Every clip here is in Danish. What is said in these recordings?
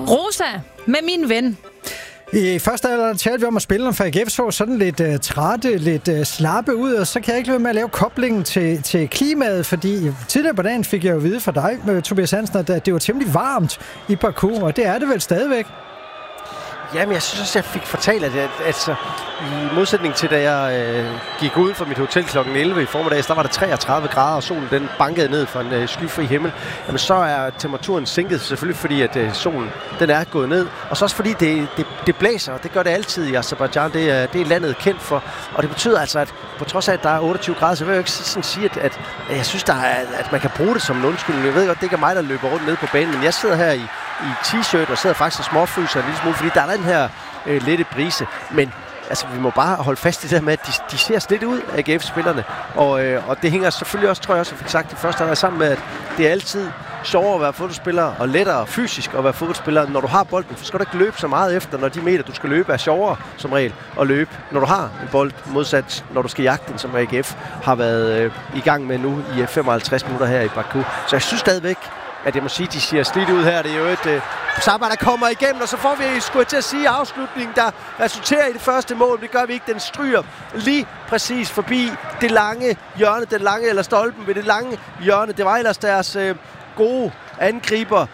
Rosa med min ven. I første alder talte vi om at spille, for AGF så sådan lidt trætte, lidt slappe ud, og så kan jeg ikke lade med at lave koblingen til klimaet, fordi tidligere på dagen fik jeg jo at vide fra dig, Tobias Hansen, at det var temmelig varmt i Baku, og det er det vel stadigvæk? Jamen, jeg synes også, jeg fik fortalt, at altså, i modsætning til, da jeg gik ud fra mit hotel kl. 11 i formiddag, der var der 33 grader, og solen den bankede ned fra en skyfri himmel. Jamen, så er temperaturen sænket selvfølgelig, fordi at solen den er gået ned. Og så også fordi det blæser, og det gør det altid i Aserbajdsjan. Det er landet kendt for. Og det betyder altså, at på trods af, at der er 28 grader, så vil jeg jo ikke sådan sige, at jeg synes, at man kan bruge det som en undskyldning. Jeg ved godt, det ikke er mig, der løber rundt ned på banen, men jeg sidder her i t-shirt og sidder faktisk og småfryser en lille smule, fordi der er den her lette brise. Men altså, vi må bare holde fast i det med, at de ser lidt ud af AGF-spillerne. Og det hænger selvfølgelig også, tror jeg også, jeg fik sagt det første halvleg sammen med, at det er altid sjovere at være fodboldspiller og lettere fysisk at være fodboldspiller, når du har bolden. For skal du ikke løbe så meget efter, når de meter, du skal løbe, er sjovere som regel at løbe, når du har en bold, modsat når du skal jagte den, som AGF har været i gang med nu i 55 minutter her i Baku. Så jeg synes stadigvæk, at jeg må sige, at de ser slidt ud her. Det er jo et Saba, der kommer igennem, og så får vi, skulle jeg til at sige, afslutningen, der resulterer i det første mål. Det gør vi ikke. Den stryger lige præcis forbi det lange hjørne, eller stolpen ved det lange hjørne. Det var ellers deres gode angriber,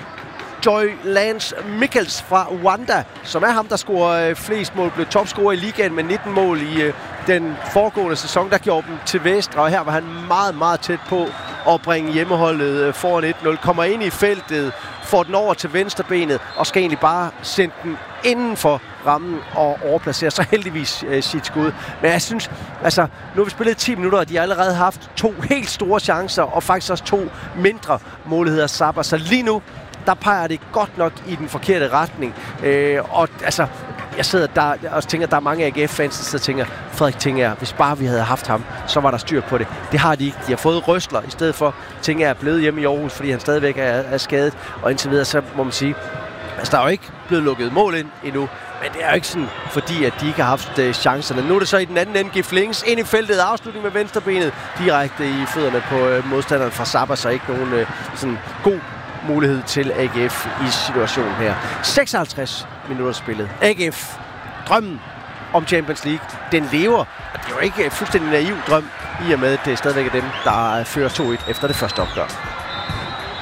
Joy Lance Mikkels fra Rwanda, som er ham, der scorer flest mål, blev topscorer i ligaen med 19 mål i den foregående sæson, der gjorde dem til Vestre, og her var han meget, meget tæt på at bringe hjemmeholdet foran 1-0, kommer ind i feltet, får den over til venstrebenet, og skal egentlig bare sende den inden for rammen og overplacere så heldigvis sit skud. Men jeg synes, altså, nu har vi spillet 10 minutter, og de har allerede haft 2 helt store chancer, og faktisk også 2 mindre muligheder Saba. Så lige nu, der peger det godt nok i den forkerte retning. Og altså, jeg sidder der og tænker, at der er mange AGF-fans, der sidder og tænker, Frederik tænker, hvis bare vi havde haft ham, så var der styr på det. Det har de ikke. De har fået røsler i stedet for, tænker jeg, er blevet hjemme i Aarhus, fordi han stadigvæk er skadet. Og indtil videre, så må man sige, altså der er jo ikke blevet lukket mål ind endnu, men det er jo ikke sådan, fordi at de ikke har haft chancerne. Nu er det så i den anden ende, Gif Links ind i feltet, afslutning med venstrebenet, direkte i fødderne på modstanderen fra Saba, så ikke nogen sådan god mulighed til AGF i situationen her. 56 minutter spillet. AGF, drømmen om Champions League, den lever. Og det er jo ikke fuldstændig naiv drøm, i og med, at det er stadigvæk dem, der fører 2-1 efter det første opgør.